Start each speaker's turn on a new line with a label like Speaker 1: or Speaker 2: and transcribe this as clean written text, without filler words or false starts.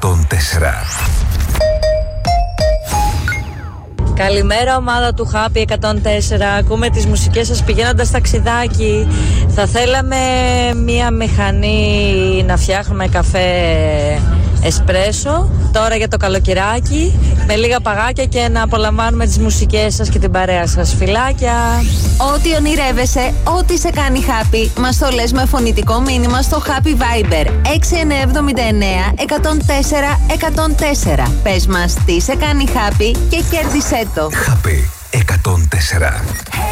Speaker 1: 104.
Speaker 2: Καλημέρα ομάδα του Happy 104. Ακούμε τις μουσικές σας πηγαίνοντας ταξιδάκι. Θα θέλαμε μία μηχανή να φτιάχνουμε καφέ εσπρέσο τώρα για το καλοκαιράκι, με λίγα παγάκια, και να απολαμβάνουμε τις μουσικές σας και την παρέα σας. Φιλάκια!
Speaker 3: Ό,τι ονειρεύεσαι, ό,τι σε κάνει happy, μας το λες με φωνητικό μήνυμα στο Happy Viber 6979 104 104. Πες μας τι σε κάνει happy και κέρδισέ το.
Speaker 1: Happy 104.